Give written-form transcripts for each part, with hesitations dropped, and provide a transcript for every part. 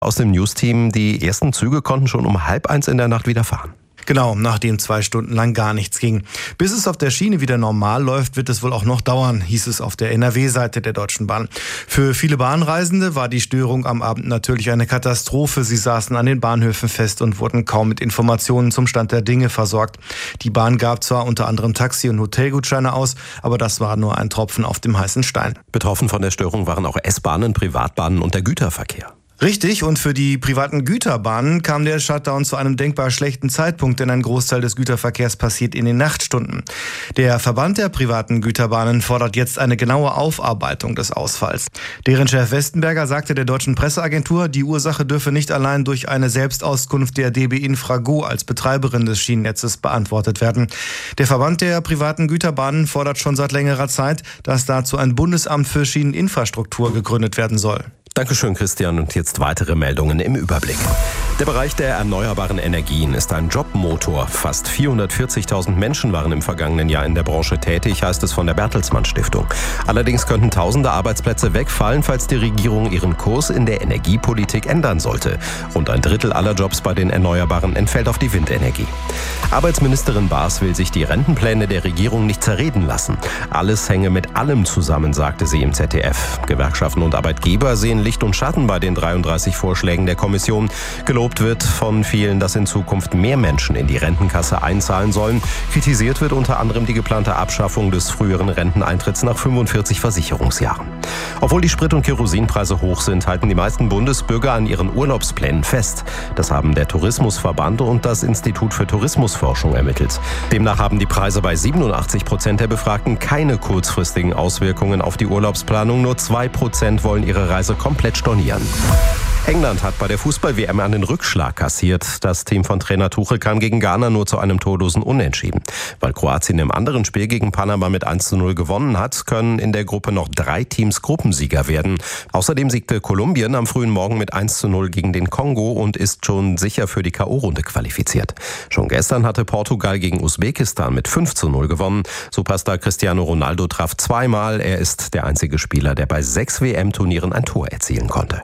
Aus dem News-Team, die ersten Züge konnten schon um 12:30 in der Nacht wieder fahren. Genau, nachdem 2 Stunden lang gar nichts ging. Bis es auf der Schiene wieder normal läuft, wird es wohl auch noch dauern, hieß es auf der NRW-Seite der Deutschen Bahn. Für viele Bahnreisende war die Störung am Abend natürlich eine Katastrophe. Sie saßen an den Bahnhöfen fest und wurden kaum mit Informationen zum Stand der Dinge versorgt. Die Bahn gab zwar unter anderem Taxi- und Hotelgutscheine aus, aber das war nur ein Tropfen auf dem heißen Stein. Betroffen von der Störung waren auch S-Bahnen, Privatbahnen und der Güterverkehr. Richtig, und für die privaten Güterbahnen kam der Shutdown zu einem denkbar schlechten Zeitpunkt, denn ein Großteil des Güterverkehrs passiert in den Nachtstunden. Der Verband der privaten Güterbahnen fordert jetzt eine genaue Aufarbeitung des Ausfalls. Deren Chef Westenberger sagte der deutschen Presseagentur, die Ursache dürfe nicht allein durch eine Selbstauskunft der DB Infrago als Betreiberin des Schienennetzes beantwortet werden. Der Verband der privaten Güterbahnen fordert schon seit längerer Zeit, dass dazu ein Bundesamt für Schieneninfrastruktur gegründet werden soll. Dankeschön, Christian. Und jetzt weitere Meldungen im Überblick. Der Bereich der erneuerbaren Energien ist ein Jobmotor. Fast 440.000 Menschen waren im vergangenen Jahr in der Branche tätig, heißt es von der Bertelsmann Stiftung. Allerdings könnten tausende Arbeitsplätze wegfallen, falls die Regierung ihren Kurs in der Energiepolitik ändern sollte. Rund ein Drittel aller Jobs bei den Erneuerbaren entfällt auf die Windenergie. Arbeitsministerin Baas will sich die Rentenpläne der Regierung nicht zerreden lassen. Alles hänge mit allem zusammen, sagte sie im ZDF. Gewerkschaften und Arbeitgeber sehen Licht und Schatten bei den 33 Vorschlägen der Kommission. Gelobt wird von vielen, dass in Zukunft mehr Menschen in die Rentenkasse einzahlen sollen. Kritisiert wird unter anderem die geplante Abschaffung des früheren Renteneintritts nach 45 Versicherungsjahren. Obwohl die Sprit- und Kerosinpreise hoch sind, halten die meisten Bundesbürger an ihren Urlaubsplänen fest. Das haben der Tourismusverband und das Institut für Tourismusforschung ermittelt. Demnach haben die Preise bei 87% der Befragten keine kurzfristigen Auswirkungen auf die Urlaubsplanung. Nur 2% wollen ihre Reise komplett stornieren. England hat bei der Fußball-WM einen Rückschlag kassiert. Das Team von Trainer Tuchel kam gegen Ghana nur zu einem torlosen Unentschieden. Weil Kroatien im anderen Spiel gegen Panama mit 1:0 gewonnen hat, können in der Gruppe noch 3 Teams Gruppensieger werden. Außerdem siegte Kolumbien am frühen Morgen mit 1:0 gegen den Kongo und ist schon sicher für die K.O.-Runde qualifiziert. Schon gestern hatte Portugal gegen Usbekistan mit 5:0 gewonnen. Superstar Cristiano Ronaldo traf zweimal. Er ist der einzige Spieler, der bei 6 WM-Turnieren ein Tor erzielen konnte.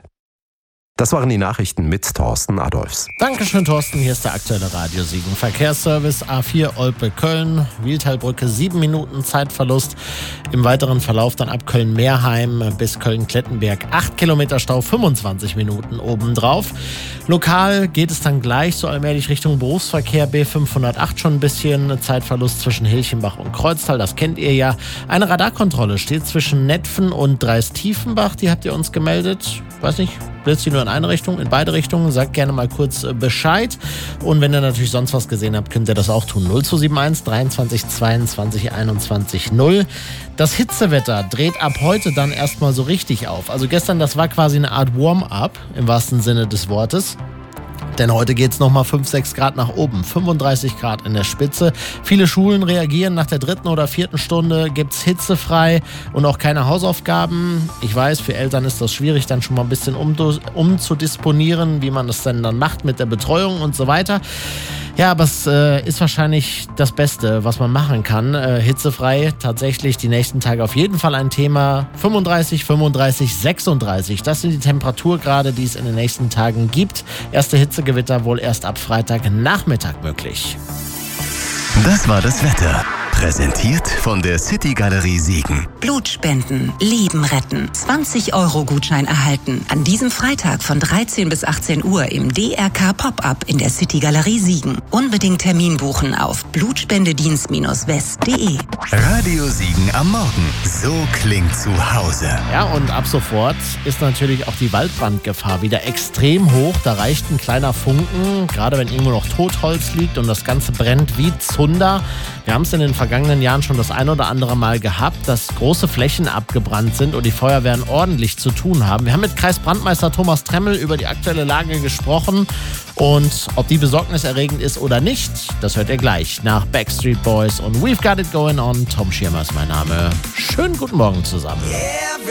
Das waren die Nachrichten mit Thorsten Adolfs. Dankeschön, Thorsten. Hier ist der aktuelle Radiosiegen. Verkehrsservice A4 Olpe-Köln, Wildtalbrücke 7 Minuten Zeitverlust. Im weiteren Verlauf dann ab Köln-Meerheim bis Köln-Klettenberg 8 Kilometer Stau, 25 Minuten obendrauf. Lokal geht es dann gleich so allmählich Richtung Berufsverkehr. B508 schon ein bisschen Zeitverlust zwischen Hilchenbach und Kreuztal. Das kennt ihr ja. Eine Radarkontrolle steht zwischen Netphen und Dreis-Tiefenbach. Die habt ihr uns gemeldet. Weiß nicht, blitzt die nur in eine Richtung, in beide Richtungen? Sagt gerne mal kurz Bescheid. Und wenn ihr natürlich sonst was gesehen habt, könnt ihr das auch tun. 0271 23 22 21 0. Das Hitzewetter dreht ab heute dann erstmal so richtig auf. Also gestern, das war quasi eine Art Warm-up im wahrsten Sinne des Wortes. Denn heute geht es nochmal 5-6 Grad nach oben, 35 Grad in der Spitze. Viele Schulen reagieren, nach der 3. oder 4. Stunde gibt es hitzefrei und auch keine Hausaufgaben. Ich weiß, für Eltern ist das schwierig, dann schon mal ein bisschen umzudisponieren, wie man das denn dann macht mit der Betreuung und so weiter. Ja, aber es ist wahrscheinlich das Beste, was man machen kann. Hitzefrei tatsächlich die nächsten Tage auf jeden Fall ein Thema. 35, 35, 36. Das sind die Temperaturgrade, die es in den nächsten Tagen gibt. Erste Hitzegewitter wohl erst ab Freitagnachmittag möglich. Das war das Wetter. Präsentiert von der City Galerie Siegen. Blutspenden, Leben retten. 20-Euro-Gutschein erhalten. An diesem Freitag von 13 bis 18 Uhr im DRK Pop-Up in der City Galerie Siegen. Unbedingt Termin buchen auf blutspendedienst-west.de. Radio Siegen am Morgen. So klingt zu Hause. Ja, und ab sofort ist natürlich auch die Waldbrandgefahr wieder extrem hoch. Da reicht ein kleiner Funken, gerade wenn irgendwo noch Totholz liegt und das Ganze brennt wie Zunder. Wir haben es in den vergangenen Jahren schon das ein oder andere Mal gehabt, dass große Flächen abgebrannt sind und die Feuerwehren ordentlich zu tun haben. Wir haben mit Kreisbrandmeister Thomas Tremmel über die aktuelle Lage gesprochen und ob die besorgniserregend ist oder nicht, das hört ihr gleich nach Backstreet Boys und We've Got It Going On. Tom Schirmer ist mein Name. Schönen guten Morgen zusammen.